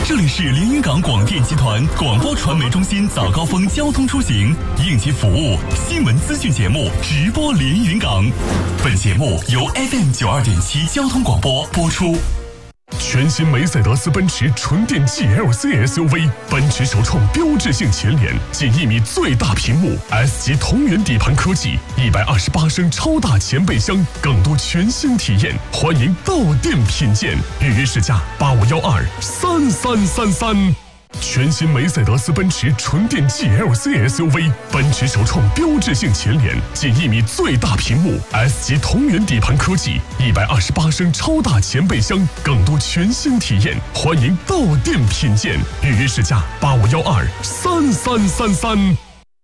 这里是连云港广电集团广播传媒中心早高峰交通出行应急服务新闻资讯节目直播连云港。本节目由 FM92.7 交通广播播出。 全新梅赛德斯奔驰纯电 GLC SUV， 奔驰首创标志性前脸，近1米最大屏幕 ，S 级同源底盘科技，128升超大前备箱，更多全新体验，欢迎到店品鉴，预约试驾85123333。全新梅赛德斯奔驰纯电 GLC SUV， 奔驰首创标志性前脸，近1米最大屏幕 ，S 级同源底盘科技，128升超大前备箱，更多全新体验，欢迎到店品鉴，预约试驾85123333。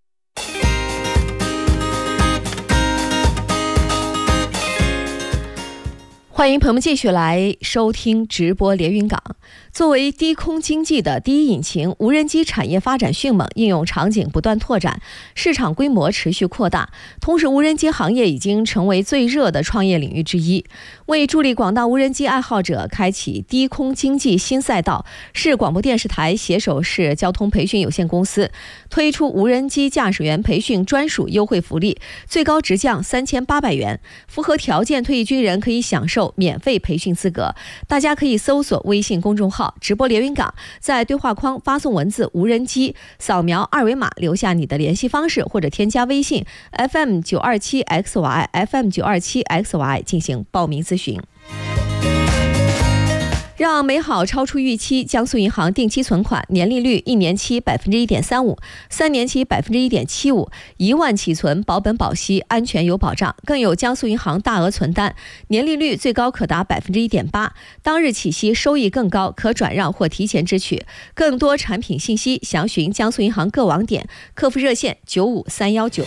欢迎朋友们继续来收听直播连云港。作为低空经济的第一引擎，无人机产业发展迅猛，应用场景不断拓展，市场规模持续扩大。同时，无人机行业已经成为最热的创业领域之一。为助力广大无人机爱好者开启低空经济新赛道，市广播电视台携手市交通培训有限公司推出无人机驾驶员培训专属优惠福利，最高直降3800元，符合条件退役军人可以享受免费培训资格。大家可以搜索微信公众号直播连云港，在对话框发送文字无人机，扫描二维码留下你的联系方式，或者添加微信 FM927XY FM927XY 进行报名咨询。让美好超出预期，江苏银行定期存款年利率1年期1.35%， 3年期1.75%， 1万起存保本保息，安全有保障。更有江苏银行大额存单，年利率最高可达1.8%，当日起息收益更高，可转让或提前支取。更多产品信息详询江苏银行各网点，客服热线95319。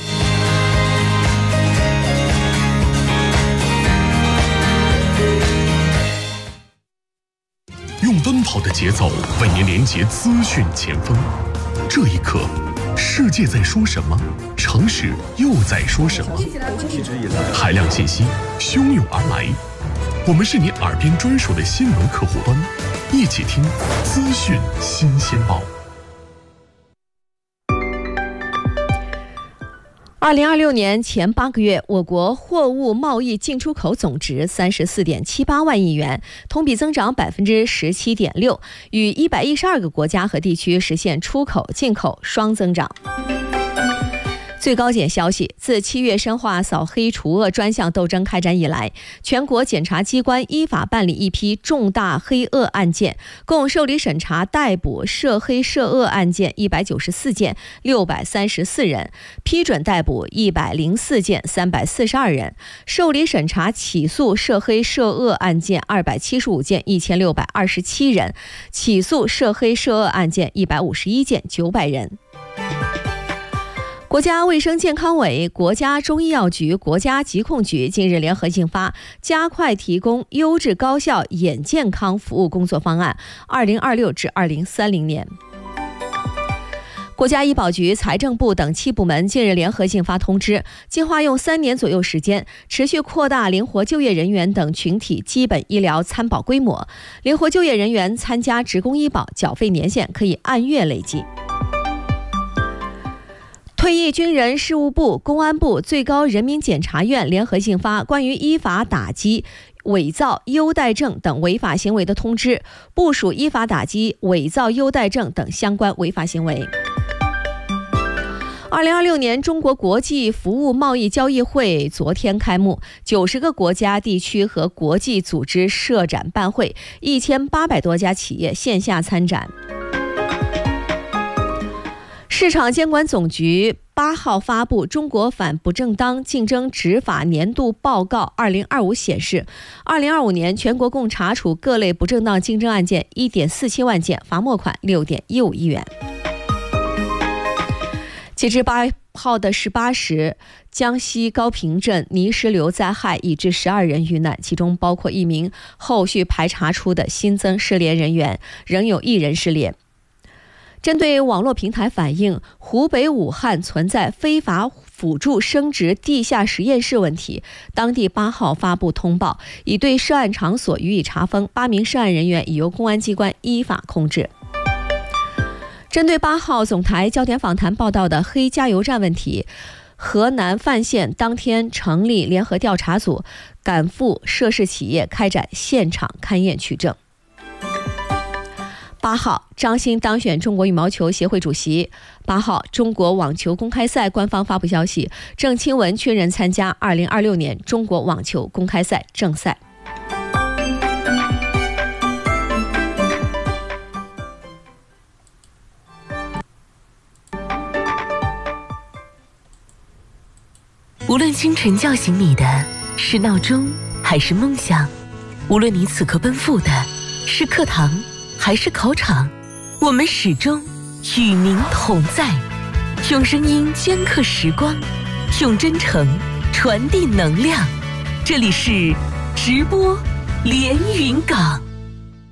用奔跑的节奏为您连接资讯前锋。这一刻，世界在说什么？城市又在说什么？海量信息汹涌而来，我们是你耳边专属的新闻客户端，一起听资讯新鲜报。 2026年前8个月，我国货物贸易进出口总值34.78万亿元，同比增长17.6%，与112个国家和地区实现出口、进口双增长。最高检消息，自7月深化扫黑除恶专项斗争开展以来，全国检察机关依法办理一批重大黑恶案件，共受理审查逮捕涉黑涉恶案件194件，634人，批准逮捕104件，342人，受理审查起诉涉黑涉恶案件275件，1627人，起诉涉黑涉恶案件151件，900人。国家卫生健康委、国家中医药局、国家疾控局近日联合印发加快提供优质高效眼健康服务工作方案 2026至2030年。国家医保局、财政部等7部门近日联合印发通知，计划用3年左右时间，持续扩大灵活就业人员等群体基本医疗参保规模。灵活就业人员参加职工医保缴费年限可以按月累计。退役军人事务部、公安部、最高人民检察院联合印发关于依法打击伪造优待证等违法行为的通知，部署依法打击伪造优待证等相关违法行为。2026年中国国际服务贸易交易会昨天开幕，90个国家、地区和国际组织设展办会，1800多家企业线下参展。市场监管总局8号发布《中国反不正当竞争执法年度报告2025》显示，2025年全国共查处各类不正当竞争案件1.47万件，罚没款6.15亿元。截至8号的18时，江西高坪镇泥石流灾害已致12人遇难，其中包括1名后续排查出的新增失联人员，仍有1人失联。针对网络平台反映湖北武汉存在非法辅助生殖地下实验室问题，当地8号发布通报，已对涉案场所予以查封，8名涉案人员已由公安机关依法控制。 针对8号总台焦点访谈报道的黑加油站问题，河南范县当天成立联合调查组，赶赴涉事企业开展现场勘验取证。8号，张欣当选中国羽毛球协会主席。8号，中国网球公开赛官方发布消息，郑钦文确认参加2026年中国网球公开赛正赛。 无论清晨叫醒你的是闹钟还是梦想，无论你此刻奔赴的是课堂还是考场，我们始终与您同在，用声音镌刻时光，用真诚传递能量。这里是直播连云港。